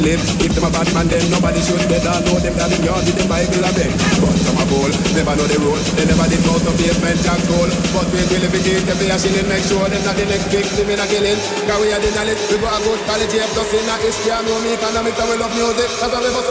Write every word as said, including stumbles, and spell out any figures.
live. If them a bad man, then nobody should bet. I know them that in yard with them Bible a beg. But some a fool, never know the rule. They never did go to basement jack roll. But we will if it is, them pay a shilling. Make sure them not the next victim in a killing. Cause we are the knowledge. We got a good quality of just in a history. I know me economics and we love music. That's why we must